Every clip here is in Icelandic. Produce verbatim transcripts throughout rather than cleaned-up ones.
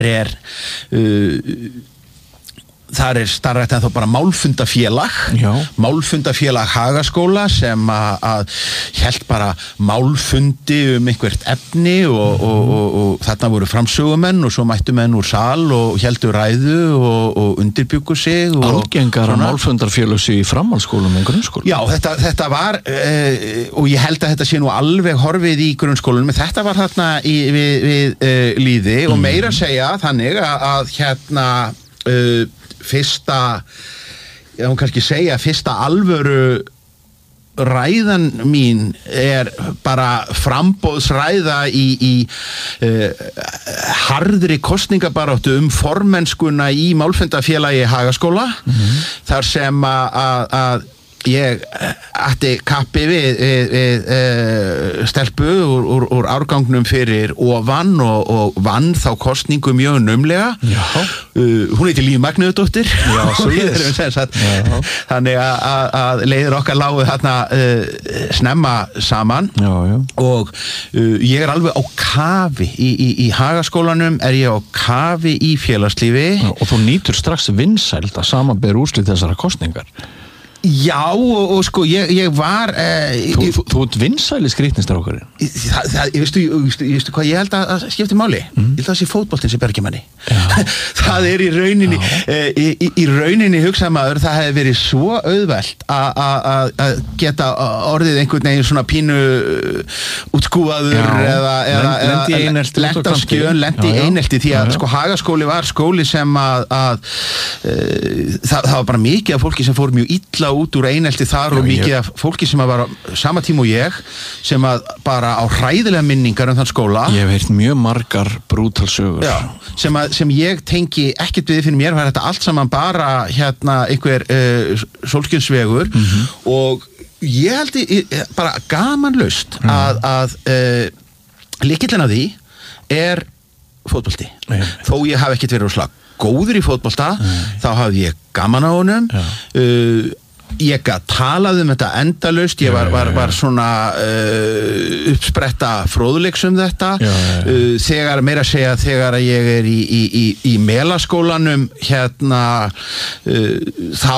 er uh, þar er starfrækt en þá bara málfundafélag Já. málfundafélag Hagaskóla sem að hélt bara málfundi um einhvert efni og, mm. og, og, og þarna voru framsögumenn og svo mættu menn úr sal og héldu ræðu og, og undirbjuggu sig Algengara málfundarfélög í framhaldsskólum en grunnskólum Já, þetta, þetta var uh, og ég held að þetta sé nú alveg horfið í grunnskólunum en þetta var þarna í, við, við uh, lýði mm. og meira að segja þannig að, að hérna uh, fyrsta, ég má kannski segja fyrsta alvöru ræðan mín er bara framboðsræða í, í uh, harðri kosningabaráttu um formennskuna í málfundafélagi Hagaskóla mm-hmm. þar sem að, að ég ætti kappi við, við, við uh, stelpu úr, úr, úr árgangnum fyrir ofan og, og vann þá kosningu mjög numlega uh, hún heiti Líf Magnúðardóttir þannig að, að, að leiðir okkar lágu þarna uh, snemma saman já, já. og uh, ég er alveg á kafi í, í, í Hagaskólanum er ég á kafi í félagslífi já, og þú nýtur strax vinsæld að samanber úrslit þessara kosningar Já, og, og sko, ég, ég var... Eh, þú, þú, þú ert vinsæli skrýtnistrákurinn. Það, það, ég veistu, ég veistu, ég veistu hvað, ég held að það skipti máli. Mm. Ég held að það sé fótboltinn sem bergi manni. það er í rauninni, eh, í, í rauninni hugsaði maður, það hefði verið svo auðvelt að geta orðið einhvern veginn svona pínu útskúfaður eða, eða, lendi í einelti, lent á skjön, lendi í einelti, því að já, já. sko Hagaskóli var skóli sem að, að uh, það, það var bara mikið af fólki sem fór mjög illa út úr einelti þar já, og mikið ég... af fólki sem að var sama tíma og ég sem að bara á hræðilega minningar um þann skóla ég hef heyrt mjög margar brútalsögur já, sem, að, sem ég tengi ekkert við fyrir mér var þetta allt saman bara hérna einhver uh, sólskinsvegur mm-hmm. og ég held ég, bara gamanlaust mm. að, að uh, lykillinn af því er fótbolti mm. þó ég hafi ekkert verið slag góður í fótbolta mm. þá hafði ég gaman á honum uh, ég gat talað um þetta endalaust ég var, var, var svona uh, uppspretta fróðleiks um þetta já, já, já. Uh, þegar meira að segja þegar ég er í, í, í, í Melaskólanum hérna uh, þá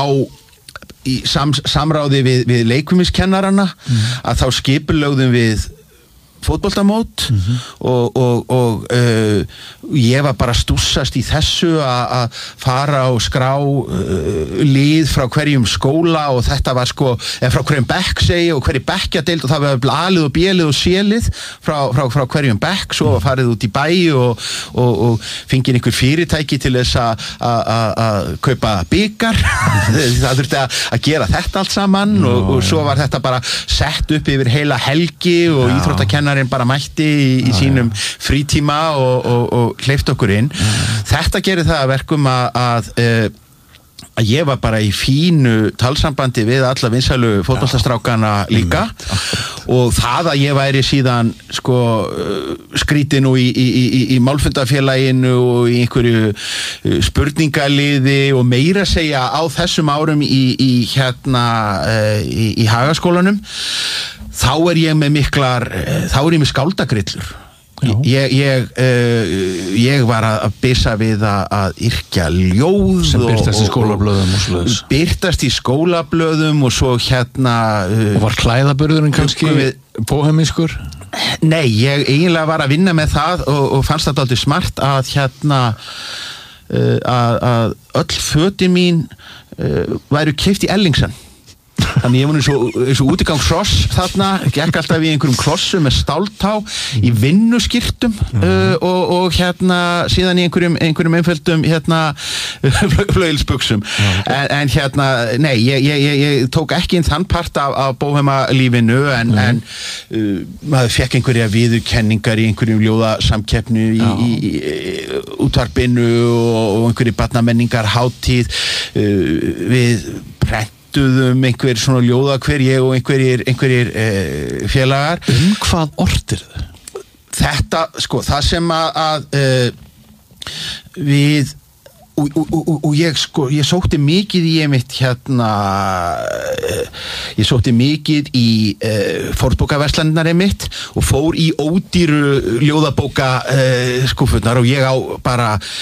í sam, samráði við, við leikfimiskennarana mm. að þá skipulögðum við fótboltamót mm-hmm. og, og, og uh, ég var bara stússast í þessu að fara og skrá uh, lið frá hverjum skóla og þetta var sko, eða frá hverjum bekk segi og hverju bekkjadeild og það var A-lið og B-lið og C-lið frá, frá, frá hverjum bekk, svo var farið út í bæ og, og, og fengið einhver fyrirtæki til þess að kaupa byggar það þurfti að gera þetta allt saman no, og, og svo var þetta bara sett upp yfir heila helgi og ja. Íþróttakennarinn bara mætti í, í já, sínum já. Frítíma og, og, og hleypt okkur inn já. Þetta gerir það að verkum að, að, að ég var bara í fínu talsambandi við alla vinsælu fótboltastrákana líka já, og það að ég væri síðan sko skrítinn og í, í, í, í málfundafélaginu og í einhverju spurningaliði og meira segja á þessum árum í, í hérna í, í Hagaskólanum þá er ég með miklar þá er ég með skáldagrillur ég, ég, uh, ég var að byssa við að, að yrkja ljóð sem byrtast í skólablöðum og, og byrtast í skólablöðum og svo hérna uh, og var klæðaburðurinn kannski við, bóhemiskur? Nei, ég eiginlega var að vinna með það og, og fannst þetta aldrei smart að hérna uh, að, að öll fötin mín uh, væru keypt í Ellingsen þannig ég var nú svo, svo útigangsross þarna, gekk alltaf í einhverjum klossum með stáltá í vinnuskirtum mm. uh, og, og hérna síðan í einhverjum, einhverjum einföldum hérna flauelsbuxum mm. en, en hérna, nei, ég, ég, ég, ég tók ekki inn þann part af, af bóheimalífinu en, mm. en uh, maður fekk einhverja viðurkenningar í einhverjum ljóðasamkeppnu í, í, í, í útvarpinu og, og einhverju barnamenningar hátíð uh, við prent um einhver svona ljóða hver ég og einhverjir, einhverjir e, félagar um hvað ortir þau? Þetta, sko, það sem að, að e, við og, og, og, og ég sko, ég sótti mikið í einmitt hérna ég sótti mikið í uh, fornbókaverslanirnar einmitt og fór í ódýru ljóðabóka uh, skúffurnar og ég á bara